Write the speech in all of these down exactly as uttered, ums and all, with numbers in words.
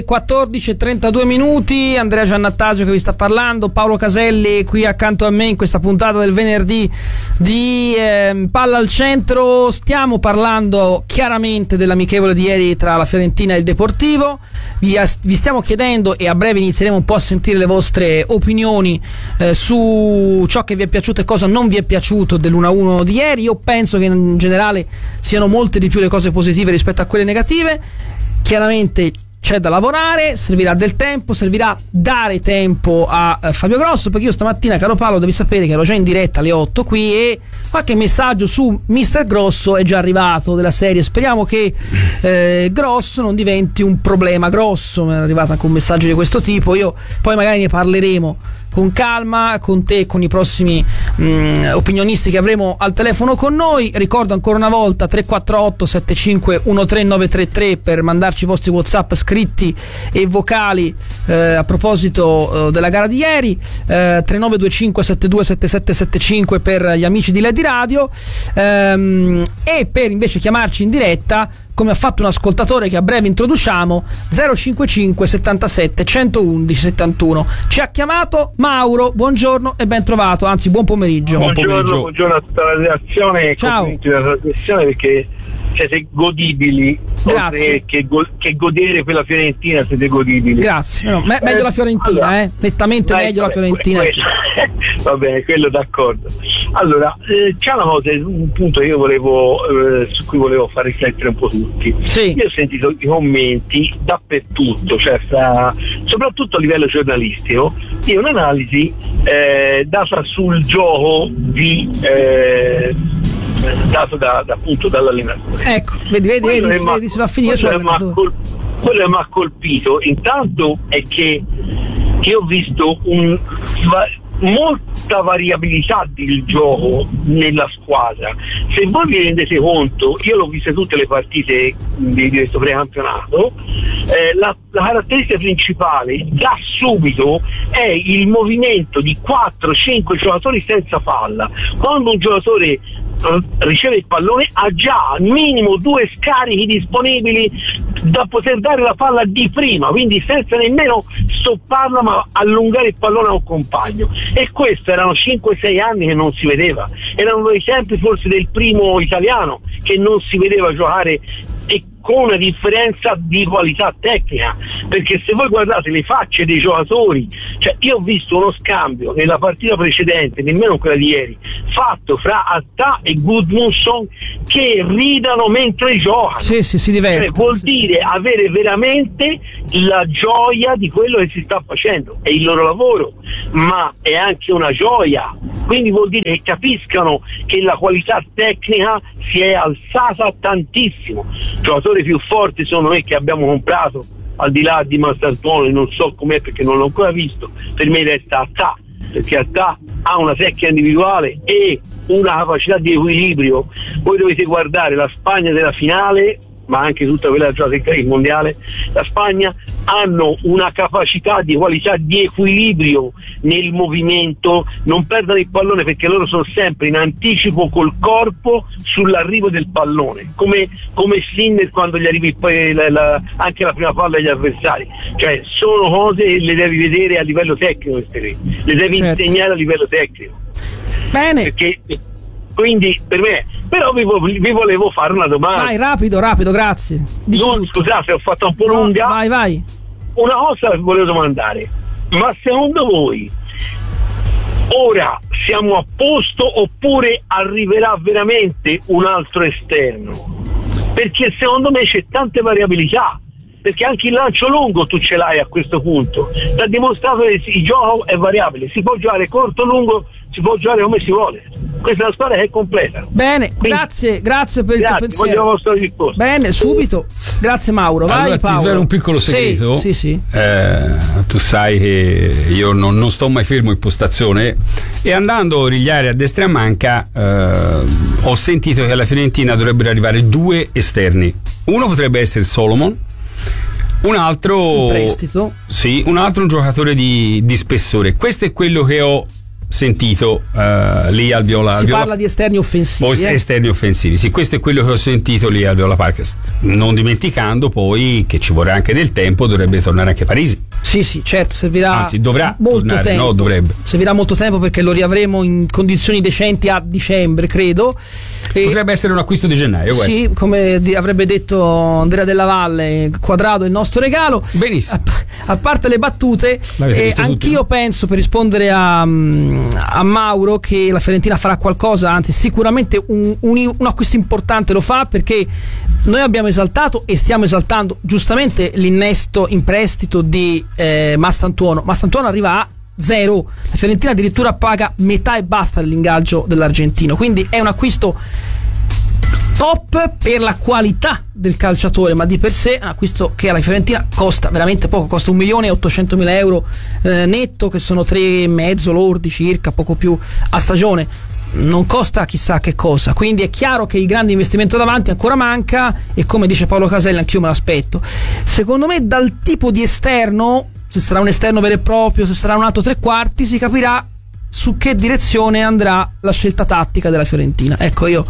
quattordici e trentadue minuti, Andrea Giannattasio che vi sta parlando, Paolo Caselli qui accanto a me in questa puntata del venerdì di eh, Palla al Centro. Stiamo parlando chiaramente dell'amichevole di ieri tra la Fiorentina e il Deportivo. Vi, vi stiamo chiedendo, e a breve inizieremo un po' a sentire le vostre opinioni eh, su ciò che vi è piaciuto e cosa non vi è piaciuto dell'uno a uno di ieri. Io penso che in generale siano molte di più le cose positive rispetto a quelle negative. Chiaramente c'è da lavorare, servirà del tempo, servirà dare tempo a uh, Fabio Grosso, perché io stamattina, caro Paolo, devi sapere che ero già in diretta alle otto qui e qualche messaggio su mister Grosso è già arrivato, della serie speriamo che eh, Grosso non diventi un problema grosso. Mi è arrivato anche un messaggio di questo tipo. Io poi magari ne parleremo con calma con te e con i prossimi mh, opinionisti che avremo al telefono con noi. Ricordo ancora una volta tre quattro otto sette cinque uno tre nove tre tre per mandarci i vostri WhatsApp scritti e vocali eh, a proposito eh, della gara di ieri, eh, tre nove due cinque sette due sette sette sette cinque per gli amici di Lady Radio, ehm, e per invece chiamarci in diretta, come ha fatto un ascoltatore che a breve introduciamo, zero cinquantacinque settantasette centoundici settantuno. Ci ha chiamato Mauro, buongiorno e ben trovato, anzi buon pomeriggio. Buon pomeriggio. Buongiorno, buongiorno a tutta la redazione. Ciao. Complimenti della trasmissione perché siete godibili. Grazie. Che, go- che godere per la Fiorentina siete godibili. Grazie. No, me- meglio Eh, la Fiorentina, allora, eh? Nettamente dai, meglio vabbè, la Fiorentina. que- que- va bene, quello d'accordo. Allora, eh, c'è una cosa, un punto che io volevo, eh, su cui volevo far riflettere un po' tutti. Sì. Io ho sentito i commenti dappertutto, cioè fra, soprattutto a livello giornalistico, di un'analisi eh, data sul gioco di eh, dato da, da appunto dall'allenatore. Ecco, vedi, vedi, vedi, vedi, vedi si va a finire quello che m'ha sull'allenatore. col- quello che mi ha colpito intanto è che, che ho visto un, va, molta variabilità del gioco nella squadra. Se voi vi rendete conto, io l'ho viste tutte le partite di, di questo precampionato, eh, la, la caratteristica principale da subito è il movimento di quattro cinque giocatori senza palla. Quando un giocatore riceve il pallone ha già minimo due scarichi disponibili da poter dare la palla di prima, quindi senza nemmeno stopparla ma allungare il pallone a un compagno, e questo erano cinque sei anni che non si vedeva, erano i tempi forse del primo italiano che non si vedeva giocare, e con una differenza di qualità tecnica, perché se voi guardate le facce dei giocatori, cioè io ho visto uno scambio nella partita precedente, nemmeno quella di ieri, fatto fra Attà e Gudmundsson che ridano mentre giocano. Sì, sì, si diverte. Cioè, vuol sì, dire sì. avere veramente la gioia di quello che si sta facendo, è il loro lavoro, ma è anche una gioia, quindi vuol dire che capiscano che la qualità tecnica si è alzata tantissimo. Giocatori più forti sono noi che abbiamo comprato, al di là di Mastantuono, non so com'è perché non l'ho ancora visto, per me resta Attà, perché Attà ha una tecnica individuale e una capacità di equilibrio. Voi dovete guardare la Spagna della finale, ma anche tutta quella giocata il mondiale, la Spagna hanno una capacità di qualità di equilibrio nel movimento, non perdono il pallone perché loro sono sempre in anticipo col corpo sull'arrivo del pallone, come, come Sinner quando gli arrivi poi la, la, anche la prima palla agli avversari. Cioè sono cose che le devi vedere a livello tecnico, queste le devi certo. insegnare a livello tecnico. Bene. Perché quindi per me, però vi, vi volevo fare una domanda. Vai, rapido, rapido, grazie. Dici non, tutto. scusate, ho fatto un po' No, lunga. vai, vai. Una cosa volevo domandare, ma secondo voi ora siamo a posto oppure arriverà veramente un altro esterno? Perché secondo me c'è tante variabilità, perché anche il lancio lungo tu ce l'hai a questo punto, ti ha dimostrato che il gioco è variabile, si può giocare corto, lungo, si può giocare come si vuole. Questa è una squadra che è completa. Bene, Quindi, grazie, grazie per il grazie, tuo pensiero. voglio la vostra risposta. Bene, subito. Grazie Mauro, vai allora, Paolo. ti svelo un piccolo segreto. Sì, sì, sì. Eh, tu sai che io non, non sto mai fermo in postazione, e andando a origliare a destra e a manca eh, ho sentito che alla Fiorentina dovrebbero arrivare due esterni. Uno potrebbe essere Solomon, un altro Un prestito. Sì, un altro un giocatore di, di spessore. Questo è quello che ho sentito uh, lì al Viola si Viola... parla di esterni offensivi o eh? esterni offensivi, sì, questo è quello che ho sentito lì al Viola Park, non dimenticando poi che ci vorrà anche del tempo, dovrebbe tornare anche Parisi. Sì, sì, certo, servirà Anzi, dovrà molto tornare, tempo. no, dovrebbe. Servirà molto tempo perché lo riavremo in condizioni decenti a dicembre, credo. E potrebbe essere un acquisto di gennaio, guarda. Sì, come di, avrebbe detto Andrea Della Valle, Quadrado è il nostro regalo. Benissimo. A, a parte le battute, eh, anch'io tutti? penso, per rispondere a, a Mauro, che la Fiorentina farà qualcosa, anzi sicuramente un, un, un acquisto importante lo fa, perché noi abbiamo esaltato e stiamo esaltando giustamente l'innesto in prestito di eh, Mastantuono. Mastantuono arriva a zero, la Fiorentina addirittura paga metà e basta dell'ingaggio dell'argentino, quindi è un acquisto top per la qualità del calciatore, ma di per sé è un acquisto che alla Fiorentina costa veramente poco, costa un milione e ottocentomila euro eh, netto, che sono tre e mezzo lordi circa, poco più a stagione. Non costa chissà che cosa, quindi è chiaro che il grande investimento davanti ancora manca, e come dice Paolo Caselli anch'io me l'aspetto. Secondo me dal tipo di esterno, se sarà un esterno vero e proprio, se sarà un altro tre quarti, si capirà su che direzione andrà la scelta tattica della Fiorentina. Ecco, io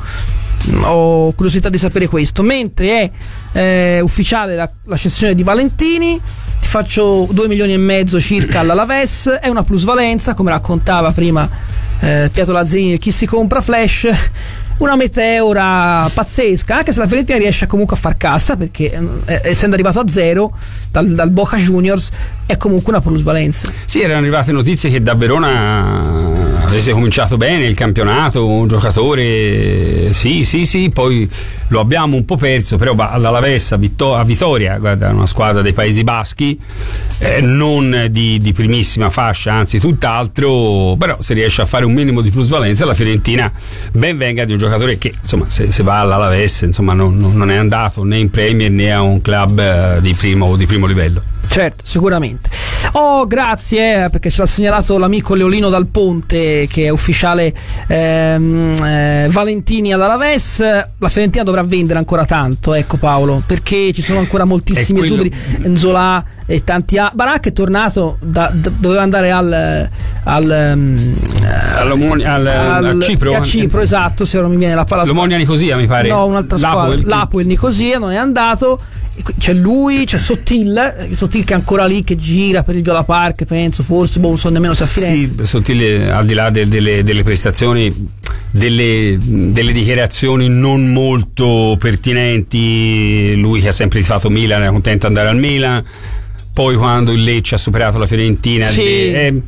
ho curiosità di sapere questo. Mentre è eh, ufficiale la, la cessione di Valentini, ti faccio due milioni e mezzo circa all'Alaves, è una plusvalenza, come raccontava prima Eh, Pietro Lazzarini, chi si compra Flash, una meteora pazzesca, anche se la Fiorentina riesce comunque a far cassa, perché eh, essendo arrivato a zero dal, dal Boca Juniors è comunque una plusvalenza. Sì, erano arrivate notizie che da Verona avesse cominciato bene il campionato, un giocatore, sì sì sì, poi lo abbiamo un po' perso, però all'Alaves a, Vittor- a Vitoria, guarda, una squadra dei Paesi Baschi, eh, non di, di primissima fascia, anzi tutt'altro, però se riesce a fare un minimo di plusvalenza la Fiorentina ben venga di un giocatore che insomma se, se va all'Alaves insomma non, non è andato né in Premier né a un club eh, di primo di primo livello. Certo, sicuramente. Oh, grazie, eh, perché ce l'ha segnalato l'amico Leolino Dal Ponte, che è ufficiale ehm, eh, Valentini all'Alaves. La Fiorentina dovrà vendere ancora tanto, ecco Paolo, perché ci sono ancora moltissimi quello... esuberi, Nzola e tanti a... Barak è tornato da, da, doveva andare al al, um, al, al, al a Cipro a Cipro, esatto, se non mi viene la palla. L'Omonia Nicosia, mi pare. No, un'altra squadra, L'Apoel, l'Apoel Nicosia, non è andato. C'è lui, c'è Sottil, Sottil che è ancora lì, che gira per il Viola Park, penso, forse, boh, non so nemmeno se a Firenze. Sì, Sottil, al di là de, delle, delle prestazioni, delle, delle dichiarazioni non molto pertinenti, lui che ha sempre fatto Milan, era contento di andare al Milan, poi quando il Lecce ha superato la Fiorentina, sì. e,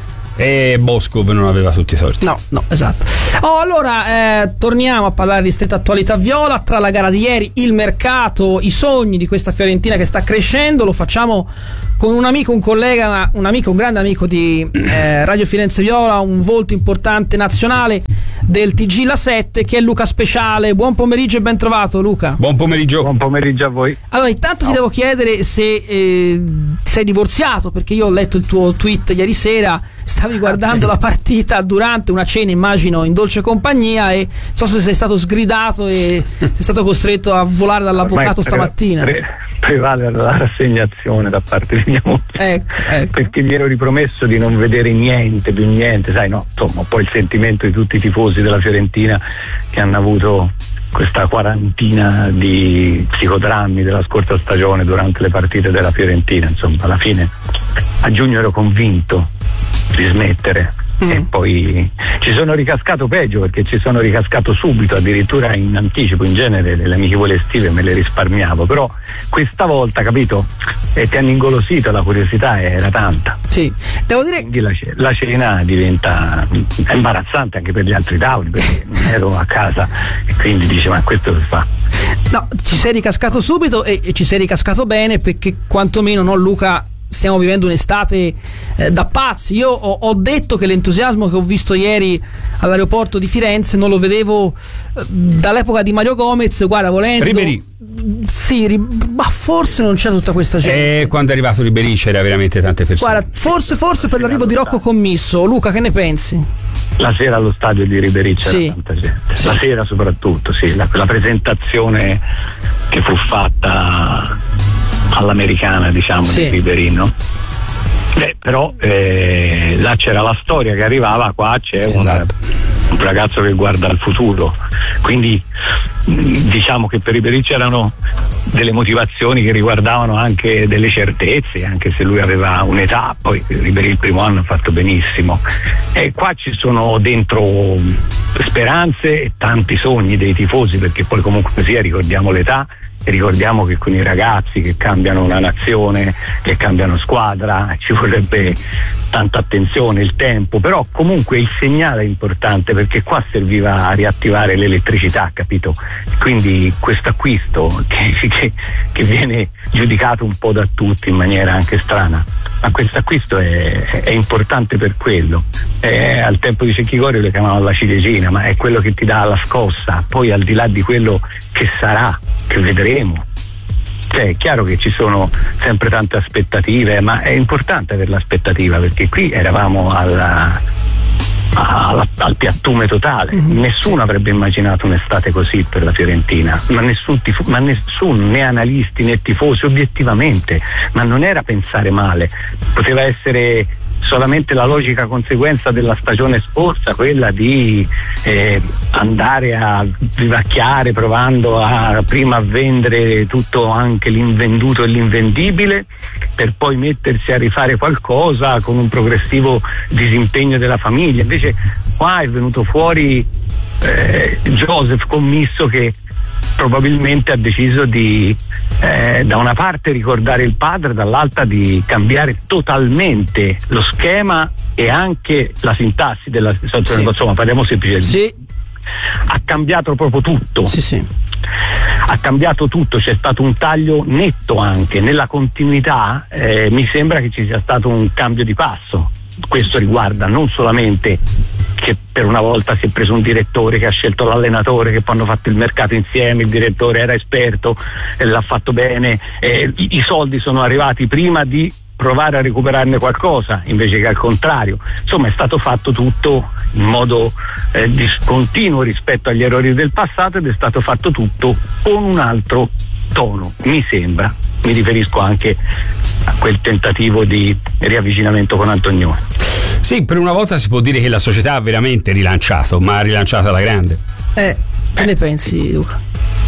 e Boscov non aveva tutti i sorti. No, no, esatto. Oh, allora eh, torniamo a parlare di stretta attualità viola. Tra la gara di ieri, il mercato, i sogni di questa Fiorentina che sta crescendo, lo facciamo con un amico, un collega, un amico, un grande amico di eh, Radio Firenze Viola, un volto importante nazionale del T G La sette, che è Luca Speciale. Buon pomeriggio e ben trovato, Luca. Buon pomeriggio. Buon pomeriggio a voi. Allora, intanto no. ti devo chiedere se eh, sei divorziato, perché io ho letto il tuo tweet ieri sera, stavi guardando la partita durante una cena, immagino, in dolce compagnia, e non so se sei stato sgridato e sei stato costretto a volare dall'avvocato pre- stamattina. Pre- prevale la rassegnazione da parte di mia moglie, ecco, ecco. perché mi ero ripromesso di non vedere niente, più niente, sai, no, insomma, poi il sentimento di tutti i tifosi della Fiorentina che hanno avuto questa quarantina di psicodrammi della scorsa stagione durante le partite della Fiorentina, insomma, alla fine a giugno ero convinto di smettere. Mm. E poi ci sono ricascato peggio, perché ci sono ricascato subito, addirittura in anticipo. In genere le amichevoli estive me le risparmiavo, però questa volta, capito, e ti hanno ingolosito, la curiosità era tanta. Sì, devo dire. Quindi la, la cena diventa è imbarazzante anche per gli altri tavoli, perché ero a casa e quindi dice: ma questo che fa? No, ci sei ricascato subito e, e ci sei ricascato bene, perché quantomeno, no, Luca, stiamo vivendo un'estate eh, da pazzi. Io ho, ho detto che l'entusiasmo che ho visto ieri all'aeroporto di Firenze non lo vedevo eh, dall'epoca di Mario Gomez. Guarda, volendo Ribéry. Sì, ri- ma forse non c'è tutta questa gente. E quando è arrivato Ribéry c'era veramente tante persone. Guarda, forse, forse per l'arrivo di Rocco Commisso. Luca, che ne pensi? La sera allo stadio di Ribéry c'era sì. tanta gente, sì. La sera soprattutto, sì, la, la presentazione che fu fatta all'americana, diciamo, sì. di Ribéry, no? Beh, però eh, là c'era la storia che arrivava, qua c'è esatto. un, un ragazzo che guarda al futuro, quindi diciamo che per Ribéry c'erano delle motivazioni che riguardavano anche delle certezze, anche se lui aveva un'età, poi Ribéry il primo anno ha fatto benissimo, e qua ci sono dentro speranze e tanti sogni dei tifosi, perché poi comunque sia ricordiamo l'età e ricordiamo che con i ragazzi che cambiano una nazione, che cambiano squadra, ci vorrebbe tanta attenzione, il tempo, però comunque il segnale è importante, perché qua serviva a riattivare l'elettricità, capito? Quindi questo acquisto che, che, che viene giudicato un po' da tutti in maniera anche strana, ma questo acquisto è, è importante per quello. È, al tempo di Cecchi Corio lo chiamavano la ciliegina, ma è quello che ti dà la scossa, poi al di là di quello che sarà, che vedremo. Cioè, è chiaro che ci sono sempre tante aspettative, ma è importante avere l'aspettativa, perché qui eravamo alla, alla, al piattume totale. Mm-hmm. Nessuno avrebbe immaginato un'estate così per la Fiorentina, ma nessun, tifo, ma nessun, né analisti né tifosi, obiettivamente, ma non era pensare male, poteva essere solamente la logica conseguenza della stagione scorsa, quella di eh, andare a vivacchiare provando a prima a vendere tutto, anche l'invenduto e l'invendibile, per poi mettersi a rifare qualcosa con un progressivo disimpegno della famiglia. Invece qua è venuto fuori eh, Joseph Commisso, che probabilmente ha deciso di eh, da una parte ricordare il padre, dall'altra di cambiare totalmente lo schema e anche la sintassi della situazione. Sì. Insomma, parliamo semplicemente. Sì. Ha cambiato proprio tutto. Sì, sì. Ha cambiato tutto, c'è stato un taglio netto anche nella continuità. Eh, mi sembra che ci sia stato un cambio di passo. Questo riguarda non solamente che per una volta si è preso un direttore che ha scelto l'allenatore, che poi hanno fatto il mercato insieme, il direttore era esperto e l'ha fatto bene, eh, i, i soldi sono arrivati prima di provare a recuperarne qualcosa invece che al contrario. Insomma, è stato fatto tutto in modo eh, discontinuo rispetto agli errori del passato, ed è stato fatto tutto con un altro tono, mi sembra. Mi riferisco anche a quel tentativo di riavvicinamento con Antonioni. Sì, per una volta si può dire che la società ha veramente rilanciato, ma ha rilanciato alla grande. Eh, che eh. ne pensi, Luca?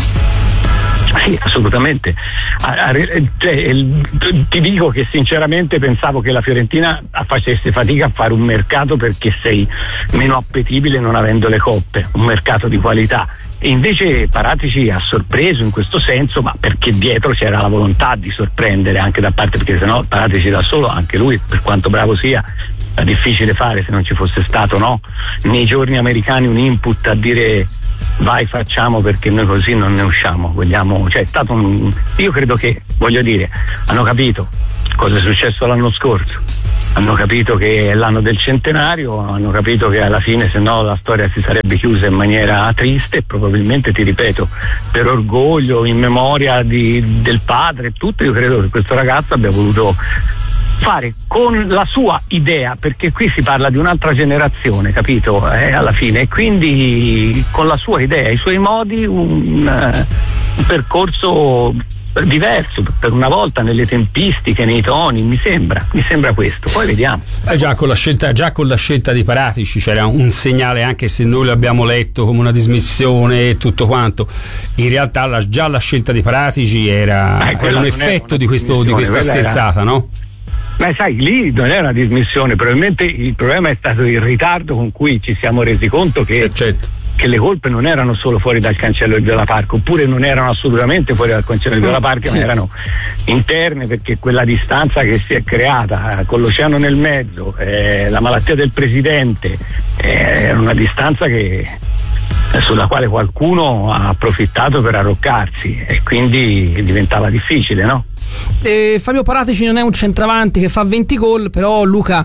Sì, assolutamente. Cioè, ti dico che sinceramente pensavo che la Fiorentina facesse fatica a fare un mercato, perché sei meno appetibile non avendo le coppe, un mercato di qualità. E invece Paratici ha sorpreso in questo senso, ma perché dietro c'era la volontà di sorprendere anche da parte, perché sennò Paratici da solo, anche lui, per quanto bravo sia, è difficile fare se non ci fosse stato, no? Nei giorni americani un input a dire vai facciamo, perché noi così non ne usciamo, vogliamo, cioè è stato un, io credo che, voglio dire, hanno capito cosa è successo l'anno scorso, hanno capito che è l'anno del centenario, hanno capito che alla fine se no la storia si sarebbe chiusa in maniera triste, e probabilmente, ti ripeto, per orgoglio, in memoria di, del padre e tutto, io credo che questo ragazzo abbia voluto fare con la sua idea, perché qui si parla di un'altra generazione, capito? Eh, alla fine, e quindi con la sua idea, i suoi modi, un, un percorso diverso, per una volta nelle tempistiche, nei toni, mi sembra, mi sembra questo, poi vediamo. Eh già, con la scelta, già con la scelta di Paratici c'era un segnale, anche se noi l'abbiamo letto come una dismissione e tutto quanto, in realtà la, già la scelta di Paratici era, eh, era un effetto di, questo, di questa sterzata, era... no? Beh, sai, lì non era una dismissione, probabilmente il problema è stato il ritardo con cui ci siamo resi conto che, eh certo. che le colpe non erano solo fuori dal cancello del Viola Park, oppure non erano assolutamente fuori dal cancello del Viola Park, sì. ma erano interne, perché quella distanza che si è creata eh, con l'oceano nel mezzo, eh, la malattia del presidente, eh, era una distanza che sulla quale qualcuno ha approfittato per arroccarsi, e quindi diventava difficile, no? Eh, Fabio Paratici non è un centravanti che fa venti gol, però Luca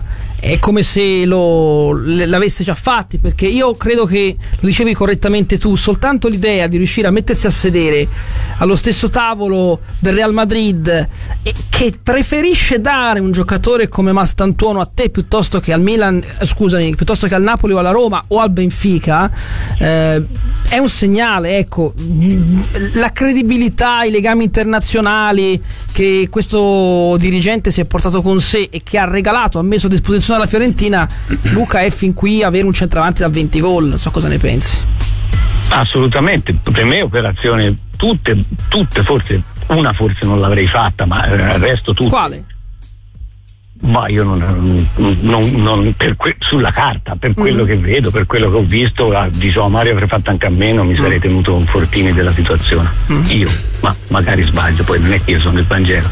è come se lo, l'avesse già fatti, perché io credo che, lo dicevi correttamente tu, soltanto l'idea di riuscire a mettersi a sedere allo stesso tavolo del Real Madrid e che preferisce dare un giocatore come Mastantuono a te piuttosto che al Milan, eh, scusami, piuttosto che al Napoli o alla Roma o al Benfica, eh, è un segnale, ecco, la credibilità, i legami internazionali che questo dirigente si è portato con sé e che ha regalato, ha messo a disposizione alla Fiorentina, Luca, è fin qui avere un centravanti da venti gol. Non so cosa ne pensi. Assolutamente, per me operazione tutte, tutte forse una forse non l'avrei fatta, ma il resto tutte. Quale? Ma io non, non, non per que, sulla carta, per quello mm. che vedo, per quello che ho visto, di João Mario avrei fatto anche a meno, mi mm. sarei tenuto un Fortini della situazione. Mm. Io, ma magari sbaglio, poi non è che io sono il Vangelo.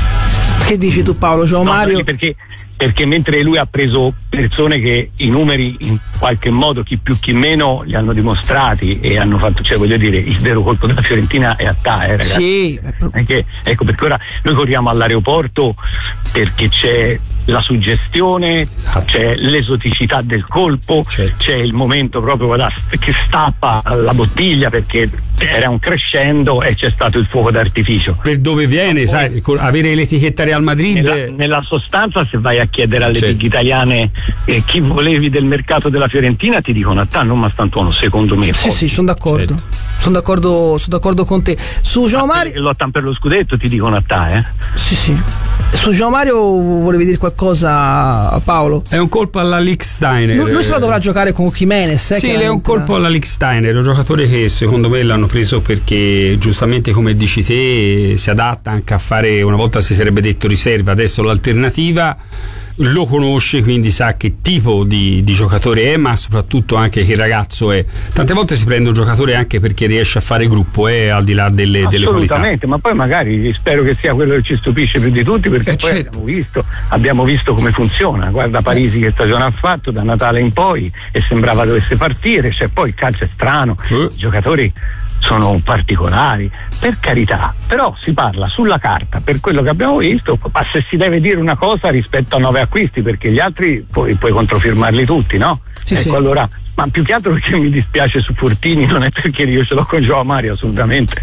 Che dici tu, Paolo? João no, Mario? Perché, perché mentre lui ha preso persone che i numeri in qualche modo, chi più chi meno, li hanno dimostrati e hanno fatto, cioè voglio dire, il vero colpo della Fiorentina è a te, eh, ragazzi. Sì. Perché, ecco, perché ora noi corriamo all'aeroporto perché c'è la suggestione, esatto. C'è l'esoticità del colpo, certo. C'è il momento proprio da, che stappa la bottiglia perché era un crescendo e c'è stato il fuoco d'artificio. Per dove viene, poi, sai, avere l'etichetta Real Madrid. Nella, nella sostanza, se vai a chiedere alle certo. big italiane eh, chi volevi del mercato della Fiorentina, ti dicono a te, non Mastantuono, secondo me. Sì, oggi. sì, sono d'accordo. Certo. Sono d'accordo, sono d'accordo con te. Su João Mario. Che lottano per lo scudetto, ti dicono a te, eh? Sì, sì. Su João Mario volevi dire qualcosa a Paolo? È un colpo alla Liechtensteiner. Lui, lui se la dovrà giocare con Jimenez. Eh, sì, è un colpo alla Liechtensteiner, un giocatore che secondo me l'hanno preso perché giustamente, come dici te, si adatta anche a fare, una volta si sarebbe detto riserva, adesso l'alternativa. Lo conosce, quindi sa che tipo di, di giocatore è, ma soprattutto anche che ragazzo è. Tante volte si prende un giocatore anche perché riesce a fare gruppo, eh, al di là delle, delle qualità. Assolutamente, ma poi magari spero che sia quello che ci stupisce più di tutti, perché eh poi certo. abbiamo visto abbiamo visto come funziona. Guarda Parisi che stagione ha fatto da Natale in poi e sembrava dovesse partire, cioè poi il calcio è strano, eh. i giocatori sono particolari, per carità, però si parla sulla carta per quello che abbiamo visto, ma se si deve dire una cosa rispetto a nove acquisti, perché gli altri puoi, puoi controfirmarli tutti, no? Sì, ecco, sì. Allora, ma più che altro perché mi dispiace su Fortini, non è perché io ce l'ho con João Mario, assolutamente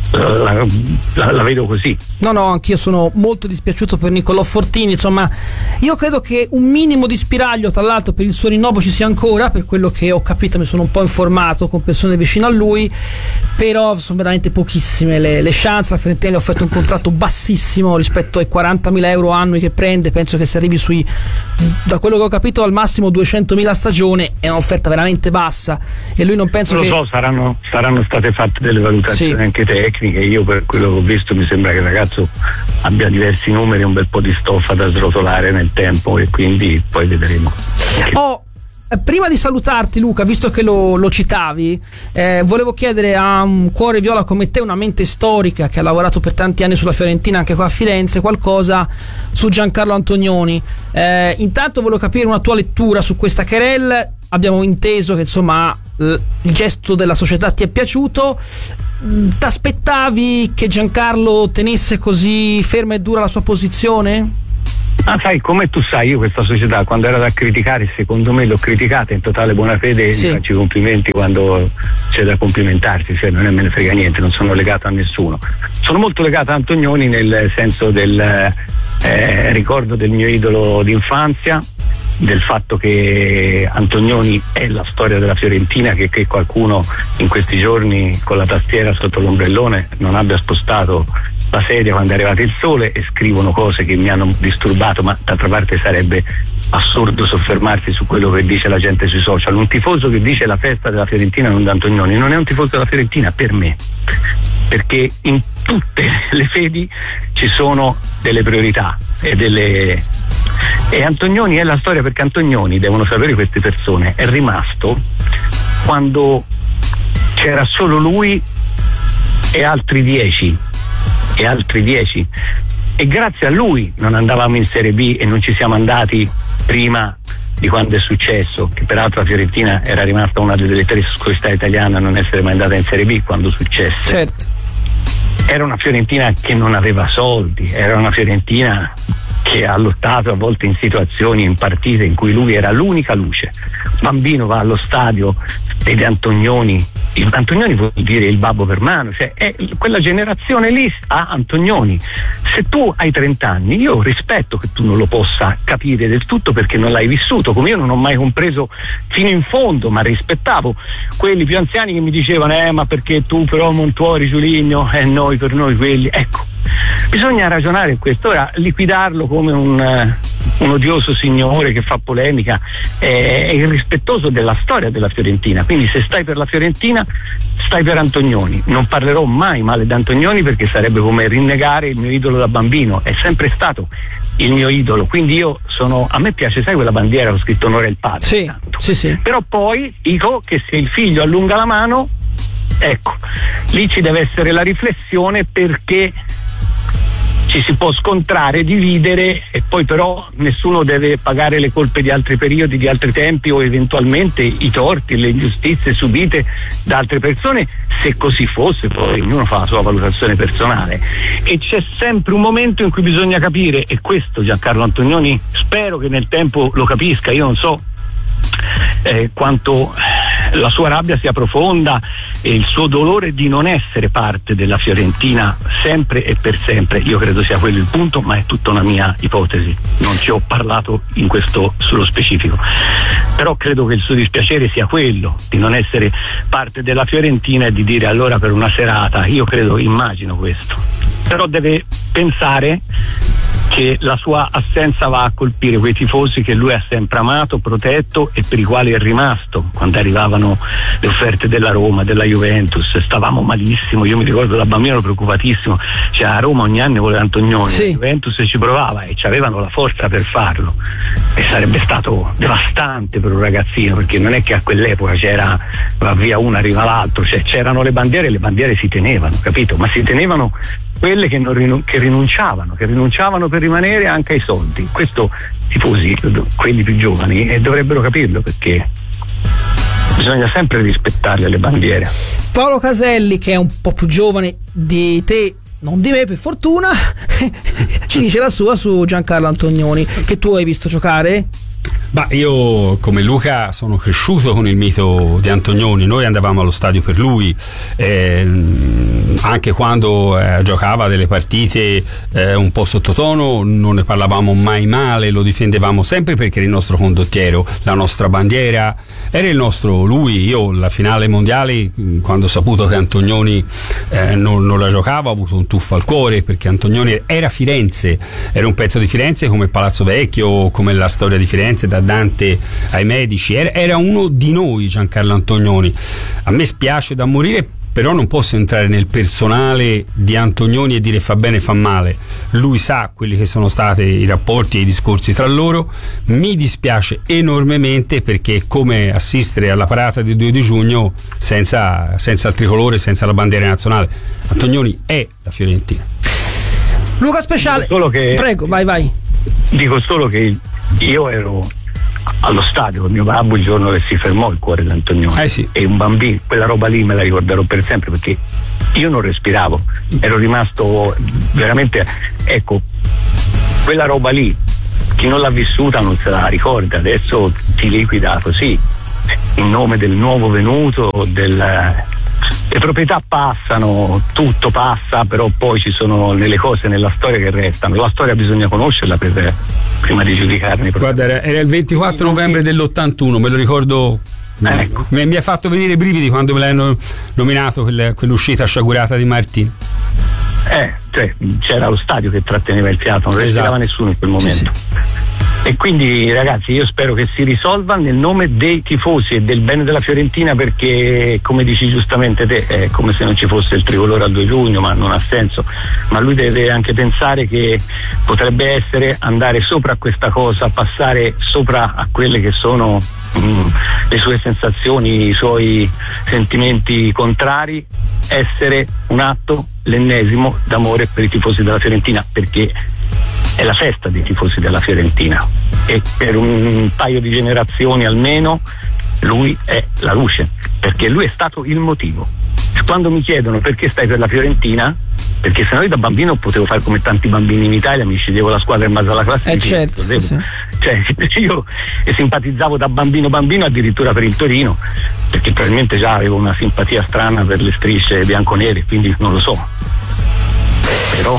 la, la, la vedo così. No, no, anch'io sono molto dispiaciuto per Niccolò Fortini, insomma, io credo che un minimo di spiraglio, tra l'altro, per il suo rinnovo ci sia ancora, per quello che ho capito, mi sono un po' informato con persone vicine a lui, però sono veramente pochissime le, le chance. La Fiorentina gli ha offerto un contratto bassissimo rispetto ai quarantamila euro annui che prende, penso che si arrivi sui, da quello che ho capito, al massimo duecentomila a stagione, è un'offerta veramente bassa e lui non penso non che... lo so, saranno, saranno state fatte delle valutazioni sì. anche tecniche. Io per quello che ho visto mi sembra che il ragazzo abbia diversi numeri, un bel po' di stoffa da srotolare nel tempo e quindi poi vedremo. Oh, prima di salutarti Luca, visto che lo, lo citavi, eh, volevo chiedere a un cuore viola come te, una mente storica che ha lavorato per tanti anni sulla Fiorentina anche qua a Firenze, qualcosa su Giancarlo Antonioni. Eh, intanto volevo capire una tua lettura su questa querelle. Abbiamo inteso che insomma il gesto della società ti è piaciuto. T'aspettavi che Giancarlo tenesse così ferma e dura la sua posizione? Ah, sai, come tu sai, io questa società quando era da criticare, secondo me l'ho criticata in totale buona fede, sì. Mi faccio i complimenti quando c'è da complimentarsi, cioè non me ne frega niente, non sono legato a nessuno. Sono molto legato a Antonioni nel senso del eh, ricordo del mio idolo d'infanzia, del fatto che Antonioni è la storia della Fiorentina, che, che qualcuno in questi giorni con la tastiera sotto l'ombrellone non abbia spostato la sedia quando è arrivato il sole e scrivono cose che mi hanno disturbato, ma d'altra parte sarebbe assurdo soffermarsi su quello che dice la gente sui social. Un tifoso che dice la festa della Fiorentina non da Antonioni non è un tifoso della Fiorentina per me, perché in tutte le fedi ci sono delle priorità e delle e Antonioni è la storia, perché Antonioni, devono sapere queste persone, è rimasto quando c'era solo lui e altri dieci e altri dieci e grazie a lui non andavamo in Serie B e non ci siamo andati prima di quando è successo, che peraltro la Fiorentina era rimasta una delle tre società italiane a non essere mai andata in Serie B quando successe. Certo. Era una Fiorentina che non aveva soldi, era una Fiorentina che ha lottato a volte in situazioni, in partite in cui lui era l'unica luce. Un bambino va allo stadio, vede Antonioni, il, Antonioni vuol dire il babbo per mano, cioè è quella generazione lì ha Antonioni. Se tu hai trenta anni, io rispetto che tu non lo possa capire del tutto perché non l'hai vissuto, come io non ho mai compreso fino in fondo, ma rispettavo quelli più anziani che mi dicevano eh ma perché tu però Montuori, Giuligno, e eh, noi per noi quelli, ecco. Bisogna ragionare in questo, ora liquidarlo come un, uh, un odioso signore che fa polemica è, è irrispettoso della storia della Fiorentina, quindi se stai per la Fiorentina stai per Antonioni. Non parlerò mai male di Antonioni perché sarebbe come rinnegare il mio idolo da bambino, è sempre stato il mio idolo, quindi io sono, a me piace, sai quella bandiera con scritto onore il padre, sì, sì, sì. Però poi dico che se il figlio allunga la mano, ecco, lì ci deve essere la riflessione, perché ci si può scontrare, dividere, e poi però nessuno deve pagare le colpe di altri periodi, di altri tempi, o eventualmente i torti, le ingiustizie subite da altre persone. Se così fosse, poi ognuno fa la sua valutazione personale, e c'è sempre un momento in cui bisogna capire, e questo Giancarlo Antonioni spero che nel tempo lo capisca. Io non so eh, quanto la sua rabbia sia profonda e il suo dolore di non essere parte della Fiorentina sempre e per sempre, io credo sia quello il punto, ma è tutta una mia ipotesi, non ci ho parlato in questo sullo specifico, però credo che il suo dispiacere sia quello di non essere parte della Fiorentina e di dire allora per una serata, io credo, immagino questo, però deve pensare che la sua assenza va a colpire quei tifosi che lui ha sempre amato, protetto e per i quali è rimasto. Quando arrivavano le offerte della Roma, della Juventus, stavamo malissimo, io mi ricordo da bambino ero preoccupatissimo, cioè a Roma ogni anno voleva Antonioni, sì. La Juventus ci provava e ci avevano la forza per farlo, e sarebbe stato devastante per un ragazzino, perché non è che a quell'epoca c'era va via uno arriva l'altro, cioè c'erano le bandiere e le bandiere si tenevano, capito? Ma si tenevano quelle che, non rinun- che rinunciavano, che rinunciavano per rimanere anche ai soldi. Questo i tifosi, quelli più giovani, eh, dovrebbero capirlo, perché bisogna sempre rispettarle le bandiere. Paolo Caselli, che è un po' più giovane di te, non di me per fortuna, ci dice la sua su Giancarlo Antonioni, che tu hai visto giocare. Ma io come Luca sono cresciuto con il mito di Antonioni, noi andavamo allo stadio per lui, eh, anche quando eh, giocava delle partite eh, un po' sottotono non ne parlavamo mai male, lo difendevamo sempre perché era il nostro condottiero, la nostra bandiera, era il nostro lui. Io la finale mondiale, quando ho saputo che Antonioni eh, non, non la giocava, ho avuto un tuffo al cuore, perché Antonioni era Firenze, era un pezzo di Firenze come Palazzo Vecchio, come la storia di Firenze da Dante ai Medici, era, era uno di noi Giancarlo Antonioni. A me spiace da morire, però non posso entrare nel personale di Antonioni e dire fa bene, fa male. Lui sa quelli che sono stati i rapporti e i discorsi tra loro. Mi dispiace enormemente, perché è come assistere alla parata del due di giugno senza, senza il tricolore, senza la bandiera nazionale. Antonioni è la Fiorentina. Luca Speciale, solo che, prego, vai vai. Dico solo che io ero allo stadio con mio babbo il giorno che si fermò il cuore di Antonioni, eh sì. E un bambino, quella roba lì me la ricorderò per sempre, perché io non respiravo, ero rimasto veramente, ecco, quella roba lì chi non l'ha vissuta non se la ricorda, adesso si liquida così in nome del nuovo venuto, del, le proprietà passano, tutto passa, però poi ci sono delle cose nella storia che restano, la storia bisogna conoscerla per, prima di giudicarne. Guarda, era, era il ventiquattro novembre dell'ottantuno, me lo ricordo, ecco. mi, mi ha fatto venire i brividi quando me l'hanno nominato quelle, quell'uscita sciagurata di Martini. Eh, cioè, c'era lo stadio che tratteneva il fiato, non respirava esatto. nessuno in quel momento. Sì, sì. E quindi ragazzi, io spero che si risolva nel nome dei tifosi e del bene della Fiorentina, perché come dici giustamente te è come se non ci fosse il tricolore al due giugno, ma non ha senso. Ma lui deve anche pensare che potrebbe essere andare sopra a questa cosa, passare sopra a quelle che sono mm, le sue sensazioni, i suoi sentimenti contrari, essere un atto, l'ennesimo, d'amore per i tifosi della Fiorentina, perché è la festa dei tifosi della Fiorentina e per un paio di generazioni almeno lui è la luce, perché lui è stato il motivo. quando mi chiedono perché stai per la Fiorentina, perché se no io da bambino potevo fare come tanti bambini in Italia, mi sceglievo la squadra in base alla classe. Eh certo, sì, sì. Cioè, io simpatizzavo da bambino bambino addirittura per il Torino, perché probabilmente già avevo una simpatia strana per le strisce bianconere, quindi non lo so. Però,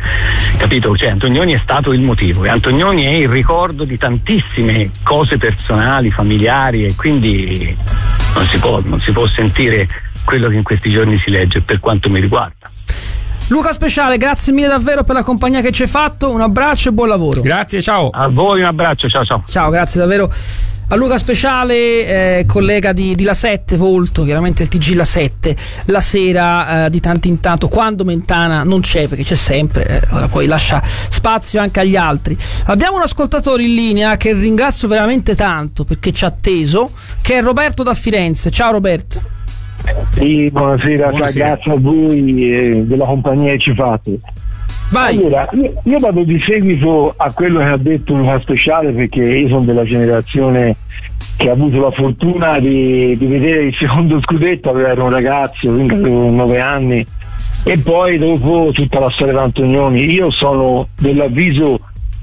capito, cioè Antonioni è stato il motivo, e Antonioni è il ricordo di tantissime cose personali, familiari, e quindi non si può, non si può sentire quello che in questi giorni si legge, per quanto mi riguarda. Luca Speciale, grazie mille davvero per la compagnia che ci hai fatto, un abbraccio e buon lavoro. Grazie, ciao. A voi un abbraccio, ciao ciao. Ciao, grazie davvero a Luca Speciale, eh, collega di, di La sette, Volto, chiaramente il T G La sette, la sera eh, di tanto in tanto, quando Mentana non c'è, perché c'è sempre, eh, ora poi lascia spazio anche agli altri. Abbiamo un ascoltatore in linea che ringrazio veramente tanto perché ci ha atteso, che è Roberto da Firenze. Ciao Roberto. Sì, buonasera, buonasera. Grazie a voi e della compagnia che ci fate. Vai. Allora, io, io vado di seguito a quello che ha detto Luca Speciale, perché io sono della generazione che ha avuto la fortuna di, di vedere il secondo scudetto, ero un ragazzo, quindi avevo nove anni, e poi dopo tutta la storia di Antonioni. Io sono dell'avviso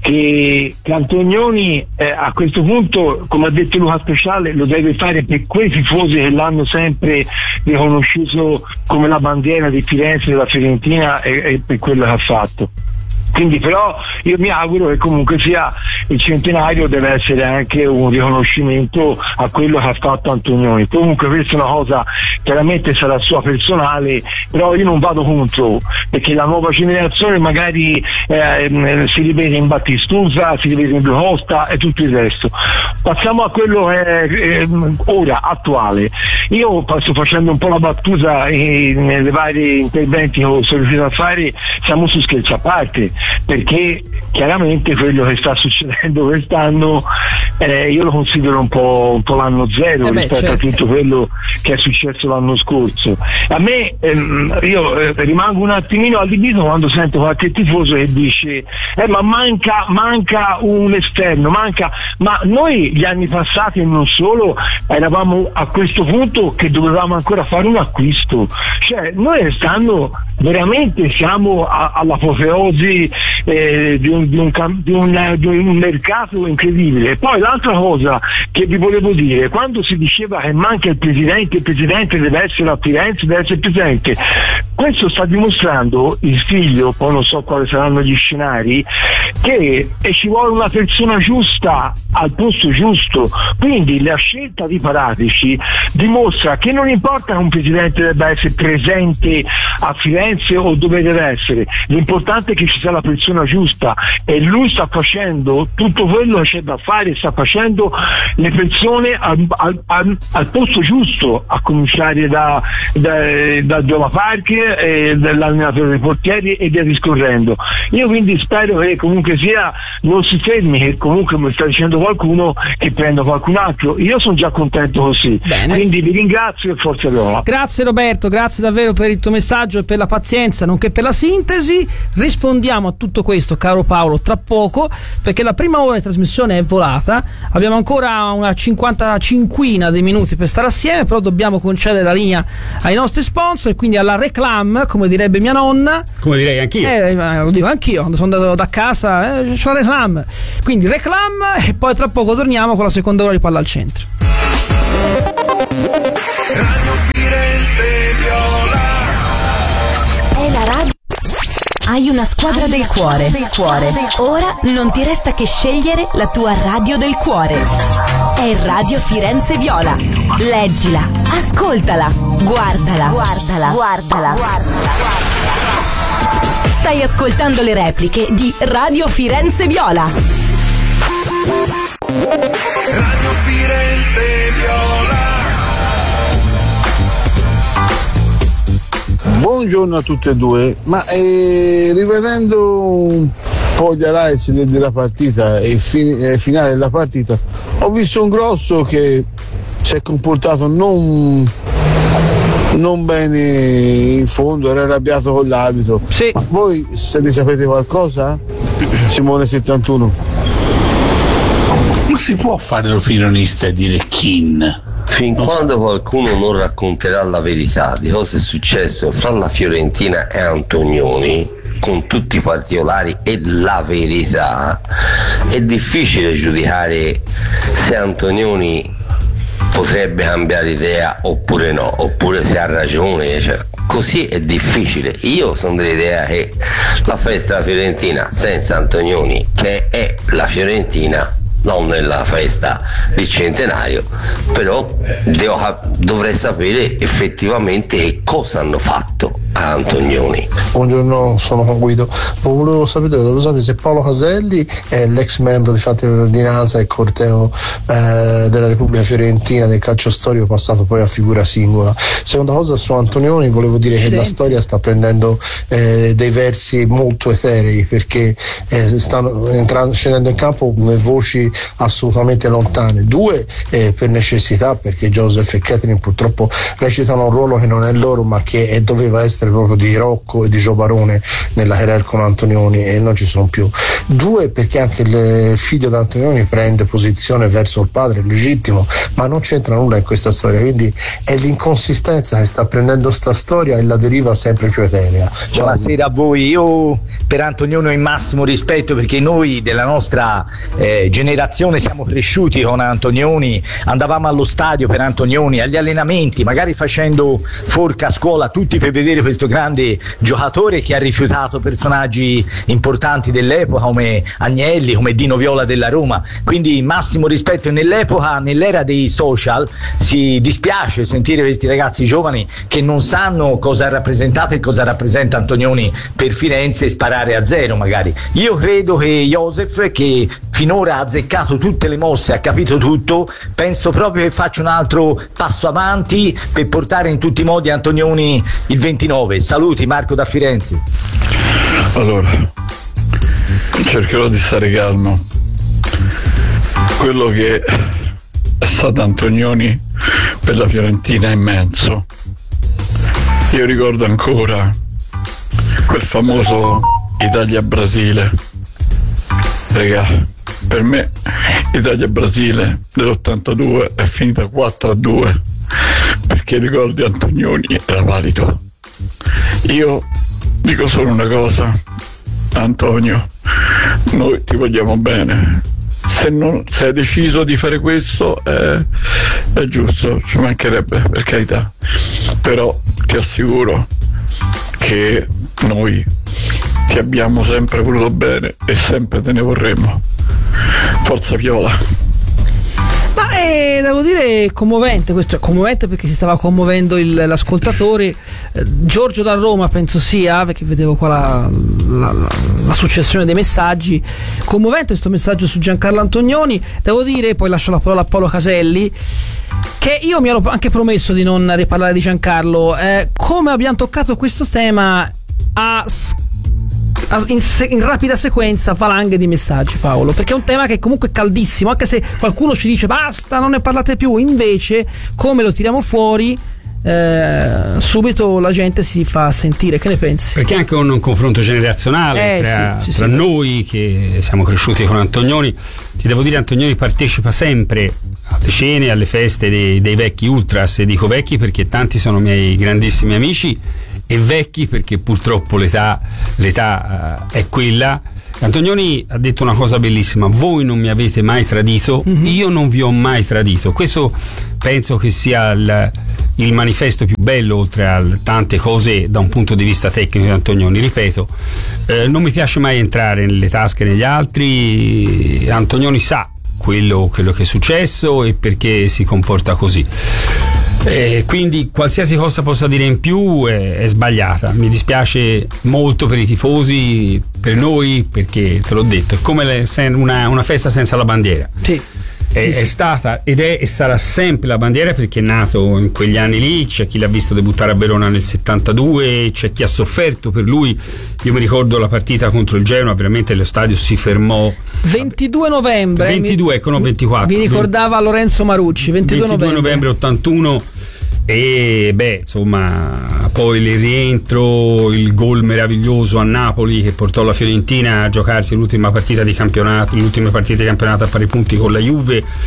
che, che Antonioni eh, a questo punto, come ha detto Luca Speciale, lo deve fare per quei tifosi che l'hanno sempre riconosciuto come la bandiera di Firenze, della Fiorentina, e, e per quello che ha fatto. Quindi però io mi auguro che comunque sia il centenario deve essere anche un riconoscimento a quello che ha fatto Antonioni. Comunque questa è una cosa, chiaramente sarà sua personale, però io non vado contro, perché la nuova generazione magari eh, si rivede in Battistuta, si rivede in Blue Costa e tutto il resto. Passiamo a quello che è eh, ora, attuale. Io sto facendo un po' la battuta eh, nelle vari interventi che sono riuscito a fare, siamo su scherzi a parte, perché chiaramente quello che sta succedendo quest'anno eh, io lo considero un po', un po' l'anno zero eh beh, rispetto certo. a tutto quello che è successo l'anno scorso. A me ehm, io eh, rimango un attimino allibito quando sento qualche tifoso che dice eh, ma manca, manca un esterno, manca, ma noi gli anni passati e non solo eravamo a questo punto che dovevamo ancora fare un acquisto, cioè noi quest'anno veramente siamo a, all'apoteosi eh, di, un, di, un, di, un, di un mercato incredibile. E poi l'altra cosa che vi volevo dire, quando si diceva che manca il presidente, il presidente deve essere a Firenze, deve essere presidente, questo sta dimostrando il figlio, poi non so quali saranno gli scenari, che e ci vuole una persona giusta al posto giusto. Quindi la scelta di Paratici dimostra che non importa che un presidente debba essere presente a Firenze o dove deve essere, l'importante è che ci sia la persona giusta, e lui sta facendo tutto quello che c'è da fare, sta facendo le persone al, al, al, al posto giusto, a cominciare da, da, da Giova Parker, e dall'allenatore dei portieri e via discorrendo. Io quindi spero che comunque sia non si fermi, che comunque mi sta dicendo qualcuno che prenda qualcun altro. Io sono già contento così. Bene. Quindi vi ringrazio e forza Roma. Grazie Roberto, grazie davvero per il tuo messaggio e per la pazienza nonché per la sintesi. Rispondiamo a tutto questo, caro Paolo, tra poco, perché la prima ora di trasmissione è volata. Abbiamo ancora una cinquantacinquina di minuti per stare assieme, però dobbiamo concedere la linea ai nostri sponsor, quindi alla reclam, come direbbe mia nonna. Come direi anch'io. Eh, lo dico anch'io quando sono andato da casa, eh, c'ho la reclam. Quindi reclam, e poi tra poco torniamo con la seconda ora di Palla al Centro. Radio Firenze Viola. È la radio. Hai una squadra del cuore. del cuore. Ora non ti resta che scegliere la tua radio del cuore. È Radio Firenze Viola. Leggila, ascoltala, guardala, guardala, guardala, guardala. Stai ascoltando le repliche di Radio Firenze Viola. Radio Firenze Viola. Buongiorno a tutte e due, ma eh, rivedendo un po' gli highlights della partita e il fin- finale della partita, ho visto un Grosso che si è comportato non, non bene in fondo, era arrabbiato con l'arbitro. Sì. Ma voi se ne sapete qualcosa? Simone settantuno. Ma si può fare l'opinionista e dire Kin? fin quando qualcuno non racconterà la verità di cosa è successo fra la Fiorentina e Antonioni, con tutti i particolari e la verità, è difficile giudicare se Antonioni potrebbe cambiare idea oppure no, oppure se ha ragione, cioè, così è difficile. Io sono dell'idea che la festa della Fiorentina senza Antonioni, che è la Fiorentina, non nella festa del centenario, però devo, dovrei sapere effettivamente cosa hanno fatto a Antonioni. Buongiorno, sono con Guido. Volevo sapere, volevo sapere se Paolo Caselli è l'ex membro di Fatti dell'Ordinanza e corteo eh, della Repubblica Fiorentina del calcio storico, passato poi a figura singola. Seconda cosa, su Antonioni volevo dire che la storia sta prendendo eh, dei versi molto eterei, perché eh, stanno entrando, scendendo in campo voci assolutamente lontane. Due eh, per necessità, perché Joseph e Catherine purtroppo recitano un ruolo che non è loro, ma che è, doveva essere proprio di Rocco e di Gio Barone nella querela con Antonioni, e non ci sono più. Due perché anche il figlio di Antonioni prende posizione verso il padre, legittimo, ma non c'entra nulla in questa storia, quindi è l'inconsistenza che sta prendendo sta storia e la deriva sempre più eterea. Ciao. Buonasera a voi. Io per Antonioni ho il massimo rispetto, perché noi della nostra eh, generazione siamo cresciuti con Antonioni, andavamo allo stadio per Antonioni, agli allenamenti, magari facendo forca a scuola tutti per vedere questo grande giocatore che ha rifiutato personaggi importanti dell'epoca come Agnelli, come Dino Viola della Roma. Quindi massimo rispetto. Nell'epoca, nell'era dei social, si dispiace sentire questi ragazzi giovani che non sanno cosa ha rappresentato e cosa rappresenta Antonioni per Firenze e sparare a zero magari. Io credo che Joseph, che finora ha azzeccato tutte le mosse, ha capito tutto, penso proprio che faccia un altro passo avanti per portare in tutti i modi Antonioni il ventinove. Saluti, Marco da Firenze. Allora, cercherò di stare calmo. Quello che è stato Antonioni per la Fiorentina è immenso. Io ricordo ancora quel famoso Italia-Brasile. Regà, per me Italia-Brasile dell'ottantadue è finita quattro a due, perché il gol di Antonioni era valido. Io dico solo una cosa, Antonio, noi ti vogliamo bene. Se, non, se hai deciso di fare questo è, è giusto, ci mancherebbe, per carità, però ti assicuro che noi ti abbiamo sempre voluto bene e sempre te ne vorremmo. Forza Viola. Ma eh, devo dire commovente questo, è commovente perché si stava commuovendo il, l'ascoltatore eh, Giorgio da Roma, penso sia, perché vedevo qua la, la, la, la successione dei messaggi. Commovente questo messaggio su Giancarlo Antonioni. Devo dire, poi lascio la parola a Paolo Caselli, che io mi ero anche promesso di non riparlare di Giancarlo. Eh, come abbiamo toccato questo tema a In, se- in rapida sequenza valanghe di messaggi, Paolo, perché è un tema che comunque è caldissimo, anche se qualcuno ci dice basta, non ne parlate più. Invece, come lo tiriamo fuori, eh, subito la gente si fa sentire. Che ne pensi? Perché è anche un, un confronto generazionale eh, tra, sì, sì, tra sì. noi che siamo cresciuti con Antonioni. Ti devo dire, Antonioni partecipa sempre alle cene, alle feste dei, dei vecchi ultras, e dico vecchi perché tanti sono miei grandissimi amici, e vecchi perché purtroppo l'età, l'età uh, è quella. Antonioni ha detto una cosa bellissima: voi non mi avete mai tradito, mm-hmm. io non vi ho mai tradito. Questo penso che sia il, il manifesto più bello, oltre a tante cose da un punto di vista tecnico di Antonioni. Ripeto, eh, non mi piace mai entrare nelle tasche degli altri. Antonioni sa quello, quello che è successo e perché si comporta così. Eh, quindi qualsiasi cosa possa dire in più è, è sbagliata. Mi dispiace molto per i tifosi, per noi, perché te l'ho detto, è come le, una, una festa senza la bandiera. Sì. È, sì, sì. è stata ed è e sarà sempre la bandiera, perché è nato in quegli anni lì. C'è chi l'ha visto debuttare a Verona nel settantadue, c'è chi ha sofferto per lui. Io mi ricordo la partita contro il Genoa, veramente lo stadio si fermò. ventidue novembre ventidue, ecco, no, ventiquattro. Mi ricordava Lorenzo Marucci. ventidue novembre ottantuno. E beh, insomma, poi il rientro, il gol meraviglioso a Napoli che portò la Fiorentina a giocarsi l'ultima partita di campionato, l'ultima partita di campionato a pari punti con la Juve.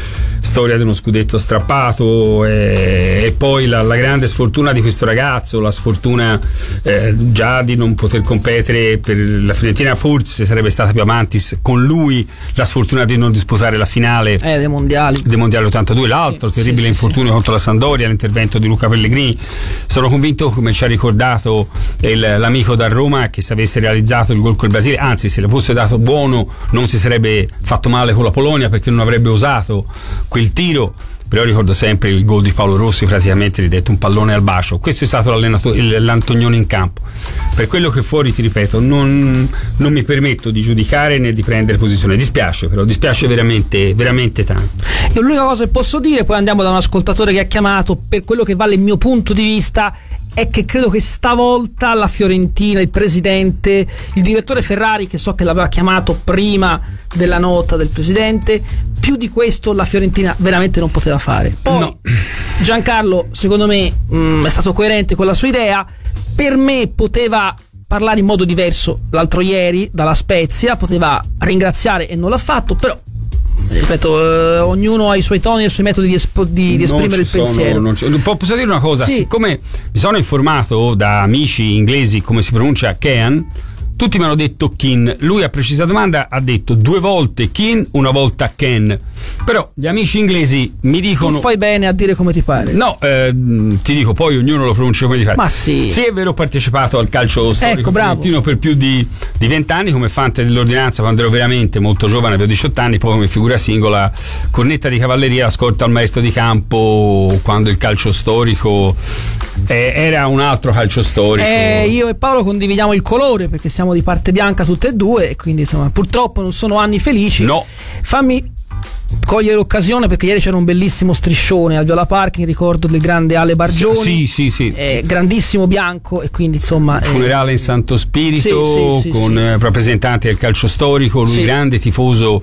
storia di uno scudetto strappato e, e poi la, la grande sfortuna di questo ragazzo, la sfortuna eh, già di non poter competere per la Fiorentina, forse sarebbe stata più avanti con lui, la sfortuna di non disposare la finale eh, dei mondiali dei mondiali ottantadue, l'altro sì, terribile sì, infortunio sì. contro la Sampdoria, l'intervento di Luca Pellegrini. Sono convinto, come ci ha ricordato il, l'amico da Roma, che se avesse realizzato il gol col Brasile, anzi se le fosse dato buono, non si sarebbe fatto male con la Polonia, perché non avrebbe osato quel tiro. Però ricordo sempre il gol di Paolo Rossi, praticamente gli detto un pallone al bacio. Questo è stato l'Antonioni in campo. Per quello che fuori, ti ripeto, non, non mi permetto di giudicare né di prendere posizione. Dispiace, però dispiace veramente, veramente tanto. Io l'unica cosa che posso dire, poi andiamo da un ascoltatore che ha chiamato, per quello che vale il mio punto di vista, è che credo che stavolta la Fiorentina, il presidente, il direttore Ferrari, che so che l'aveva chiamato prima della nota del presidente, più di questo la Fiorentina veramente non poteva fare. Poi no. Giancarlo, secondo me, mh, è stato coerente con la sua idea. Per me poteva parlare in modo diverso l'altro ieri dalla Spezia, poteva ringraziare e non l'ha fatto, però ripeto, eh, ognuno ha i suoi toni e i suoi metodi di, espo, di, di esprimere il sono, pensiero. Non posso dire una cosa? Sì. Siccome mi sono informato da amici inglesi come si pronuncia Kean, tutti mi hanno detto Kin. Lui a precisa domanda ha detto due volte Kin, una volta Ken. Però gli amici inglesi mi dicono... Tu fai bene a dire come ti pare. No, eh, ti dico, poi ognuno lo pronuncia come ti pare. Ma sì. Sì, è vero, ho partecipato al calcio storico ecco, fiorentino per più di vent'anni come fante dell'ordinanza quando ero veramente molto giovane, avevo diciotto anni, poi come figura singola, cornetta di cavalleria, scorta al maestro di campo quando il calcio storico eh, era un altro calcio storico. Eh, io e Paolo condividiamo il colore perché siamo di parte bianca tutte e due e quindi insomma purtroppo non sono anni felici. No. Fammi cogliere l'occasione perché ieri c'era un bellissimo striscione al Viola Parking, ricordo del grande Ale Bargioni. Sì, sì, sì. Eh, grandissimo bianco e quindi insomma eh, funerale in Santo Spirito, sì, sì, sì, con sì. rappresentanti del calcio storico, lui sì. grande tifoso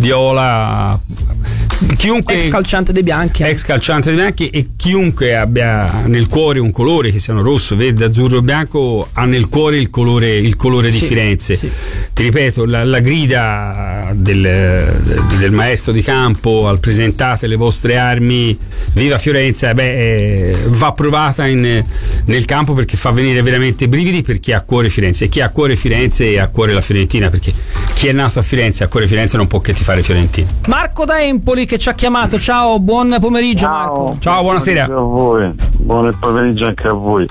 viola, chiunque ex calciante dei bianchi, ex calciante dei bianchi e chiunque abbia nel cuore un colore, che siano rosso, verde, azzurro o bianco, ha nel cuore il colore, il colore di sì, Firenze. Sì. Ti ripeto, la, la grida del, del maestro di campo al presentate le vostre armi, viva Fiorenza, beh, va provata in, nel campo perché fa venire veramente brividi per chi ha a cuore Firenze, e chi ha a cuore Firenze e ha a cuore la Fiorentina, perché chi è nato a Firenze e ha a cuore Firenze non può che tifare Fiorentina. Marco da Empoli che ci ha chiamato, ciao, buon pomeriggio. Ciao, Marco. Ciao, buonasera. Buon pomeriggio a voi, buon pomeriggio anche a voi.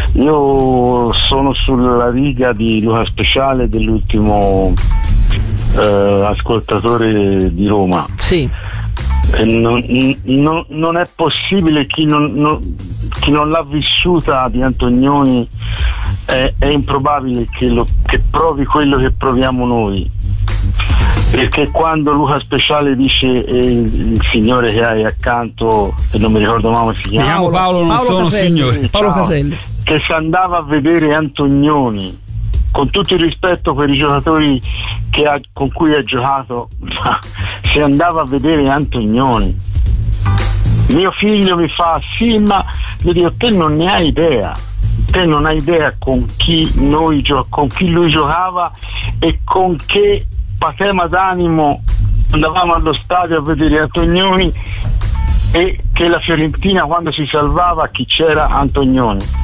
Io sono sulla riga di Luca Speciale, dell'ultimo eh, ascoltatore di Roma. Sì. E non, non, non è possibile, chi non, non, chi non l'ha vissuta di Antonioni è, è improbabile che, lo, che provi quello che proviamo noi, perché quando Luca Speciale dice eh, il signore che hai accanto, e non mi ricordo mai come si chiama, mi chiamo Paolo, non Paolo sono Caselli, signore Paolo Ciao, Caselli, che si andava a vedere Antonioni, con tutto il rispetto per i giocatori che ha, con cui ha giocato, ma si andava a vedere Antonioni. Mio figlio mi fa sì, ma io dico, te non ne hai idea, te non hai idea con chi noi gio- con chi lui giocava e con che patema d'animo andavamo allo stadio a vedere Antonioni, e che la Fiorentina quando si salvava chi c'era? Antonioni.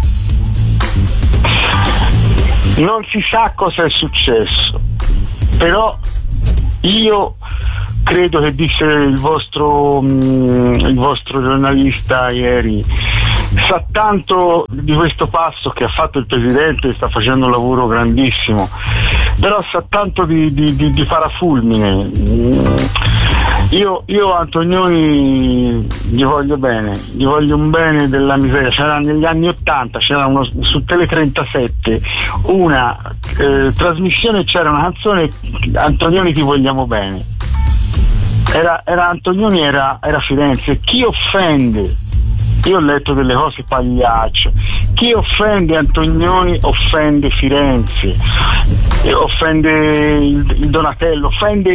Non si sa cosa è successo, però io credo che disse il vostro mh, il vostro giornalista ieri, sa tanto di questo passo che ha fatto il presidente, sta facendo un lavoro grandissimo, però sa tanto di, di, di, di parafulmine. Io, io Antonioni gli voglio bene, gli voglio un bene della miseria. C'era negli anni ottanta, c'era uno, su Tele trentasette una eh, trasmissione, c'era una canzone, Antonioni ti vogliamo bene. Era, era Antonioni, era, era Firenze. Chi offende, io ho letto delle cose pagliacce, chi offende Antonioni offende Firenze, offende il, il Donatello, offende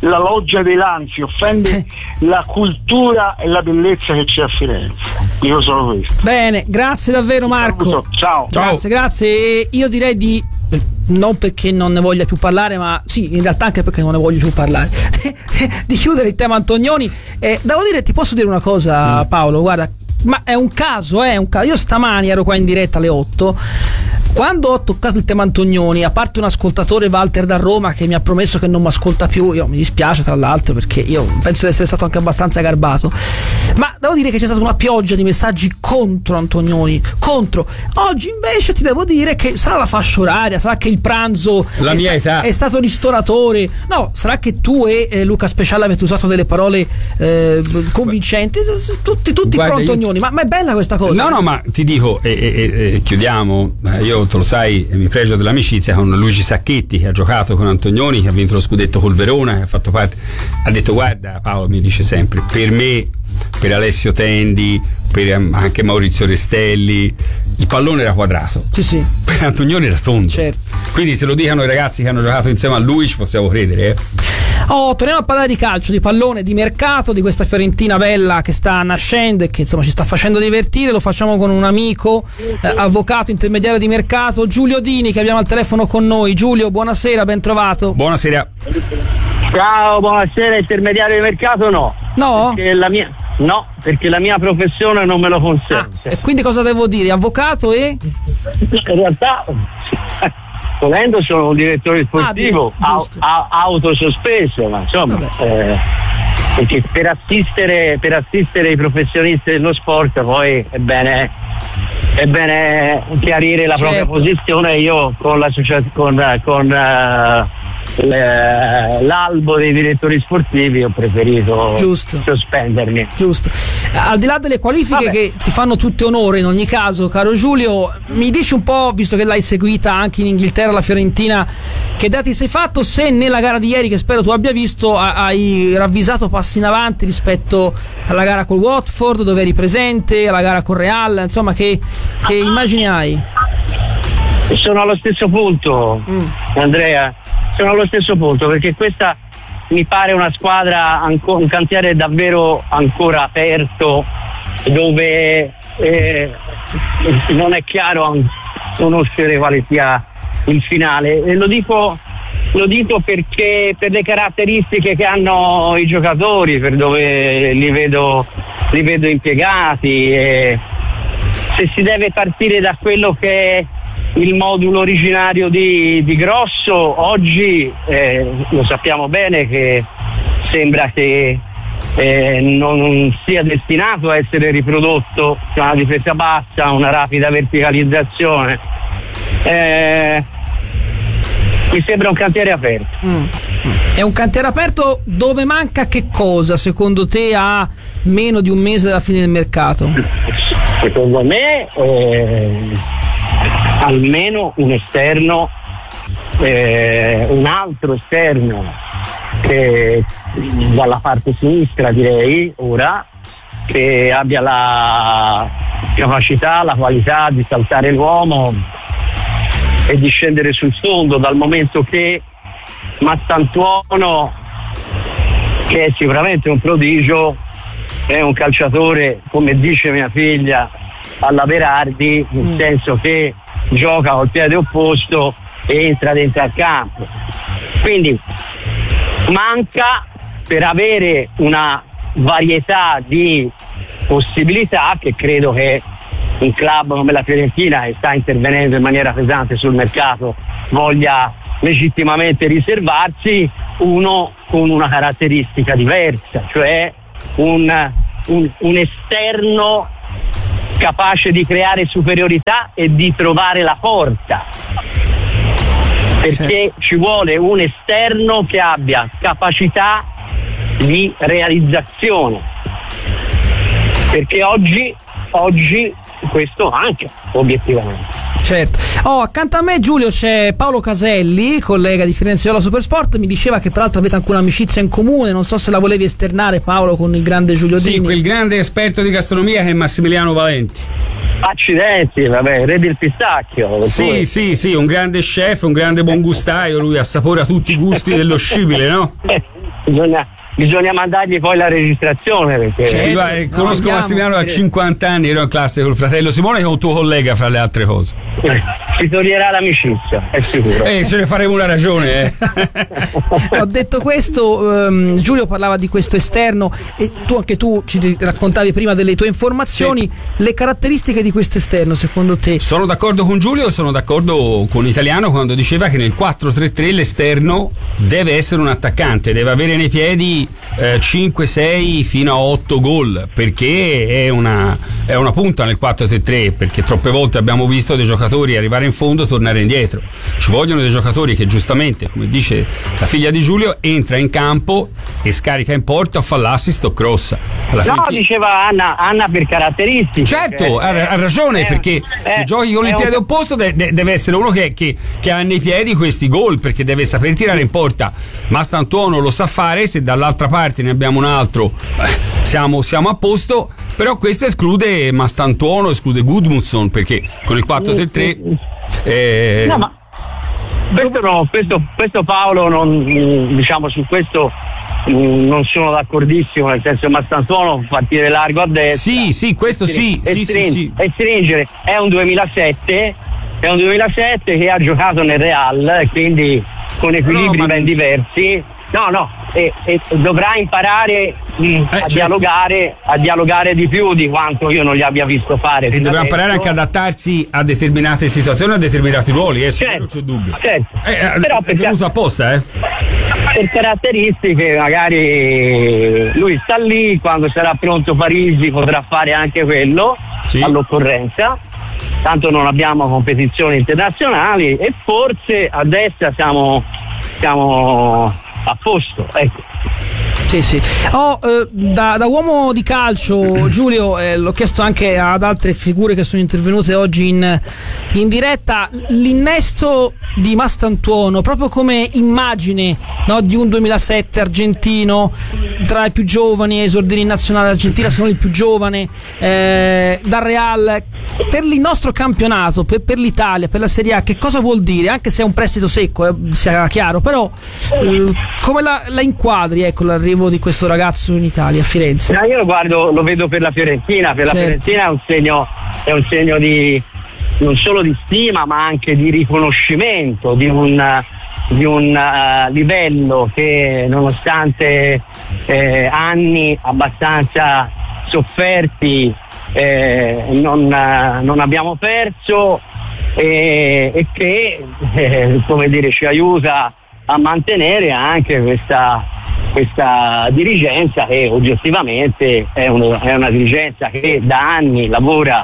la loggia dei Lanzi, offende la cultura e la bellezza che c'è a Firenze. Io solo questo. Bene, grazie davvero Marco. Ciao. Grazie, grazie. E io direi di, non perché non ne voglia più parlare, ma sì, in realtà anche perché non ne voglio più parlare, di chiudere il tema Antonioni. Eh, devo dire, ti posso dire una cosa, Paolo, guarda, ma è un caso, eh, è un caso. Io stamani ero qua in diretta alle otto. Quando ho toccato il tema Antonioni, a parte un ascoltatore, Walter da Roma, che mi ha promesso che non mi ascolta più, io mi dispiace tra l'altro perché io penso di essere stato anche abbastanza garbato, ma devo dire che c'è stata una pioggia di messaggi contro Antonioni, contro. Oggi invece ti devo dire che sarà la fascia oraria, sarà che il pranzo la è, mia sta- età. è stato ristoratore, no, sarà che tu e eh, Luca Speciale avete usato delle parole eh, convincenti, tutti, tutti Guarda, pro Antonioni, io... ma, ma è bella questa cosa. No, no, ma ti dico, e, e, e chiudiamo, io tu lo sai, mi pregio dell'amicizia con Luigi Sacchetti, che ha giocato con Antonioni, che ha vinto lo scudetto col Verona, che ha fatto parte, ha detto guarda, Paolo mi dice sempre, per me, per Alessio Tendi, per anche Maurizio Restelli, il pallone era quadrato, sì, sì. Per Antonioni era tondo, certo. Quindi se lo dicano i ragazzi che hanno giocato insieme a lui ci possiamo credere, eh? Oh, torniamo a parlare di calcio, di pallone, di mercato, di questa Fiorentina bella che sta nascendo e che insomma ci sta facendo divertire. Lo facciamo con un amico, eh, avvocato, intermediario di mercato, Giulio Dini, che abbiamo al telefono con noi. Giulio, buonasera, ben trovato. Buonasera. Ciao, buonasera, intermediario di mercato no. No? Perché la mia, no, perché la mia professione non me lo consente. Ah, e quindi cosa devo dire? Avvocato e? In realtà... volendo sono un direttore sportivo, ah, au, au, autosospeso, ma insomma eh, perché per assistere, per assistere i professionisti dello sport poi è bene, è bene chiarire la certo. propria posizione. Io con l'associazione con, con uh, le, l'albo dei direttori sportivi ho preferito Giusto. sospendermi. Giusto. Al di là delle qualifiche Vabbè. che ti fanno tutte onore in ogni caso, caro Giulio, mi dici un po', visto che l'hai seguita anche in Inghilterra, la Fiorentina, che dati sei fatto, se nella gara di ieri, che spero tu abbia visto, hai ravvisato passi in avanti rispetto alla gara col Watford dove eri presente, alla gara con Real, insomma, che, che immagini hai? Sono allo stesso punto, mm. Andrea, sono allo stesso punto, perché questa mi pare una squadra, anco, un cantiere davvero ancora aperto, dove eh, non è chiaro conoscere quale sia il finale. E lo dico, lo dico perché per le caratteristiche che hanno i giocatori, per dove li vedo, li vedo impiegati, e se si deve partire da quello che è il modulo originario di, di Grosso, oggi eh, lo sappiamo bene che sembra che eh, non sia destinato a essere riprodotto, c'è una difesa bassa, una rapida verticalizzazione, eh, mi sembra un cantiere aperto. Mm. È un cantiere aperto dove manca che cosa secondo te a meno di un mese dalla fine del mercato? Secondo me eh, almeno un esterno, eh, un altro esterno che dalla parte sinistra, direi ora, che abbia la capacità, la qualità di saltare l'uomo e di scendere sul fondo, dal momento che Massantuono, che è sicuramente un prodigio, è un calciatore, come dice mia figlia, alla Berardi, nel mm. senso che gioca col piede opposto e entra dentro al campo. Quindi manca, per avere una varietà di possibilità, che credo che un club come la Fiorentina, che sta intervenendo in maniera pesante sul mercato, voglia legittimamente riservarsi, uno con una caratteristica diversa, cioè un, un, un esterno capace di creare superiorità e di trovare la porta, perché ci vuole un esterno che abbia capacità di realizzazione, perché oggi oggi questo anche obiettivamente. Certo. Oh, accanto a me, Giulio, c'è Paolo Caselli, collega di Firenze Viola Supersport. Mi diceva che peraltro avete anche un'amicizia in comune, non so se la volevi esternare, Paolo, con il grande Giulio Dini. Sì, quel grande esperto di gastronomia che è Massimiliano Valenti. Accidenti, vabbè, re del pistacchio. Sì, poi. sì, sì, un grande chef, un grande buon gustaio, lui assapora tutti i gusti dello scibile, no? bisogna, bisogna mandargli poi la registrazione perché sì, va, eh, conosco no, Massimiliano da cinquanta anni, ero in classe col fratello Simone che è un tuo collega fra le altre cose. Si toglierà l'amicizia, è sicuro. Eh, ce ne faremo una ragione. Eh. Ho detto questo, um, Giulio parlava di questo esterno e tu anche tu ci raccontavi prima delle tue informazioni, sì. Le caratteristiche di questo esterno secondo te? Sono d'accordo con Giulio, sono d'accordo con Italiano quando diceva che nel quattro tre tre l'esterno deve essere un attaccante, deve avere nei piedi eh, cinque sei fino a otto gol, perché è una, è una punta nel quattro tre tre, perché troppe volte abbiamo visto dei giocatori arrivare in fondo e tornare indietro. Ci vogliono dei giocatori che giustamente, come dice la figlia di Giulio, entra in campo e scarica in porta o fa l'assist o crossa. Alla no, fine... diceva Anna, Anna per caratteristiche. Certo, ha, ha ragione, eh, perché eh, se giochi con il piede un... opposto de- de- deve essere uno che, che, che ha nei piedi questi gol, perché deve saper tirare in porta. Mastantuono lo sa fare, se dall'altra parte ne abbiamo un altro eh, siamo, siamo a posto, però questo esclude Mastantuono, esclude Gudmundsson, perché con il quattro tre tre eh... no, ma questo, no, questo, questo Paolo non, diciamo su questo non sono d'accordissimo, nel senso che Mastantuono partire largo a destra, sì sì questo sì e, sì, string- sì, sì. e stringere. È un duemilasette è un duemilasette che ha giocato nel Real, quindi con equilibri no, ma... ben diversi. No, no, e, e dovrà imparare mh, eh, a certo. dialogare a dialogare di più di quanto io non gli abbia visto fare. E dovrà imparare anche ad adattarsi a determinate situazioni, a determinati ruoli, eh, certo, non c'è dubbio. Certo. Eh, Però è venuto apposta, eh. Per caratteristiche magari lui sta lì, quando sarà pronto Parisi potrà fare anche quello, sì. All'occorrenza. Tanto non abbiamo competizioni internazionali e forse a destra siamo siamo a posto, ecco. Sì, sì. Oh, eh, da, da uomo di calcio, Giulio, eh, l'ho chiesto anche ad altre figure che sono intervenute oggi in, in diretta, l'innesto di Mastantuono proprio come immagine, no, di un duemilasette argentino, tra i più giovani, esordini in nazionale argentina, sono il più giovane, eh, dal Real, per il nostro campionato, per, per l'Italia, per la Serie A, che cosa vuol dire? Anche se è un prestito secco, eh, sia chiaro, però eh, come la, la inquadri, ecco, l'arrivo di questo ragazzo in Italia, a Firenze? No, io lo guardo, lo vedo per la Fiorentina, per certo. La Fiorentina è un segno, è un segno di non solo di stima ma anche di riconoscimento di un, di un uh, livello che nonostante eh, anni abbastanza sofferti eh, non, uh, non abbiamo perso e, e che eh, come dire ci aiuta a mantenere anche questa questa dirigenza che oggettivamente è, uno, è una dirigenza che da anni lavora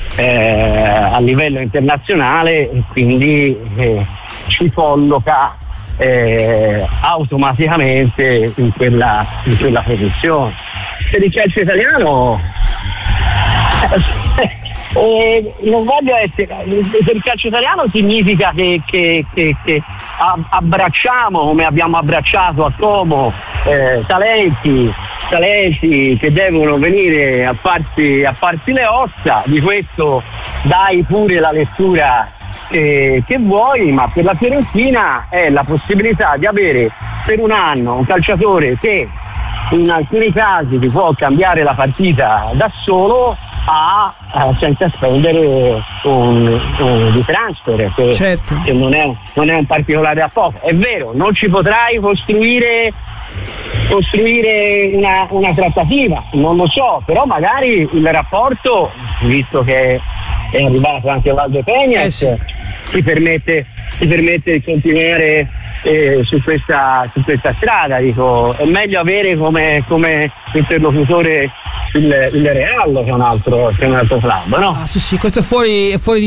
eh, a livello internazionale e quindi eh, ci colloca eh, automaticamente in quella, in quella posizione. Per il calcio italiano eh, non voglio essere, per il calcio italiano significa che, che, che, che abbracciamo come abbiamo abbracciato a Como eh, talenti talenti che devono venire a farsi, a farsi le ossa. Di questo dai pure la lettura che, che vuoi, ma per la Fiorentina è la possibilità di avere per un anno un calciatore che in alcuni casi ti può cambiare la partita da solo a, a senza spendere un, un di transfer che, certo. che non, è, non è un particolare a poco. È vero, non ci potrai costruire costruire una, una trattativa, non lo so, però magari il rapporto, visto che è arrivato anche Valdo Peñas, eh sì. ti permette ti permette di continuare eh, su questa su questa strada. Dico, è meglio avere come, come interlocutore il, il Real che è un altro che è un altro club, no? Ah, sì, sì, questo è fuori, è fuori